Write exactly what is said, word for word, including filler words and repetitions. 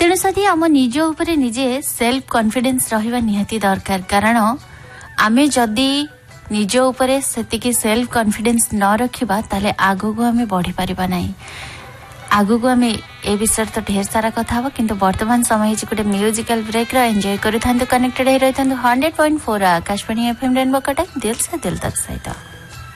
तेणु साथी आम निज उपरे निजे सेल्फ कॉन्फिडेंस रहिबा निहाती दरकार कारण आमे जदि निज उपरे सेतिकी सेल्फ कॉन्फिडेंस न रखिबा ताले आगो को आमे बढ़ी परिबा नाही। आगु को आमे ए विषय तो ढेर सारा कथा हबो किंतु वर्तमान समय जे गोटे म्यूजिकल ब्रेक रो एन्जॉय करू थांतु कनेक्टेड हे रहितंतु hundred point four Akashvani FM rainbow Cuttack दिल से दिल तक सहित।